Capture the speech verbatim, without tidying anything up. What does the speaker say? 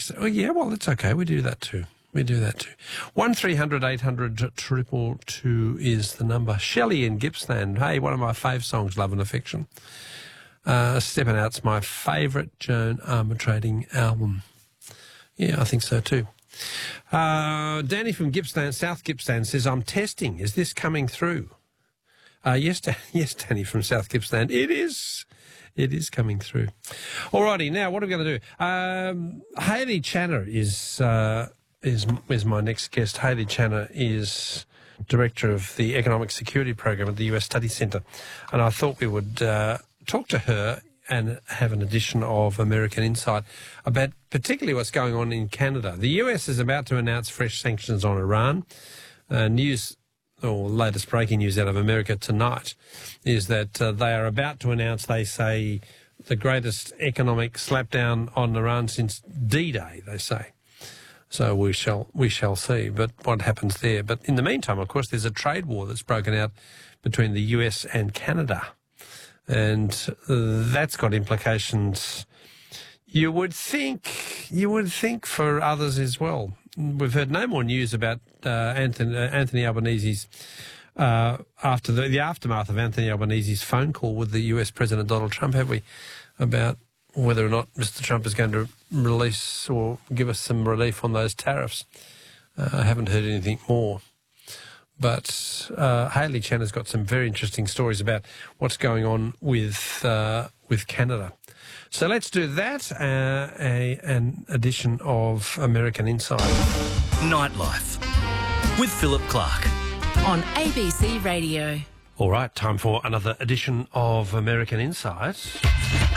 text. Oh, yeah, well, it's okay. We do that too. We do that too. one three hundred eight hundred two two two is the number. Shelley in Gippsland. Hey, one of my fave songs, Love and Affection. Uh, Stepping Out's my favourite Joan Armatrading album. Yeah, I think so too. Uh, Danny from Gippsland, South Gippsland says, I'm testing. Is this coming through? Uh, yes, Dan- yes, Danny from South Gippsland. It is. It is coming through. Alrighty, now what are we going to do? Um, Hayley Channer is... Uh, Is, is my next guest. Hayley Channer is Director of the Economic Security Program at the U S Study Centre. And I thought we would uh, talk to her and have an edition of American Insight about particularly what's going on in Canada. The U S is about to announce fresh sanctions on Iran. Uh, news, or latest breaking news out of America tonight, is that uh, they are about to announce, they say, the greatest economic slapdown on Iran since D-Day, they say. So we shall we shall see, but what happens there. But in the meantime, of course, there's a trade war that's broken out between the U S and Canada, and that's got implications. You would think you would think for others as well. We've heard no more news about uh, Anthony, uh, Anthony Albanese's uh, after the, the aftermath of Anthony Albanese's phone call with the U S President Donald Trump, have we? About whether or not Mister Trump is going to release or give us some relief on those tariffs. Uh, I haven't heard anything more. But uh, Hayley Channer's got some very interesting stories about what's going on with uh, with Canada. So let's do that, uh, a, an edition of American Insight. Nightlife with Philip Clark on A B C Radio. All right, time for another edition of American Insight.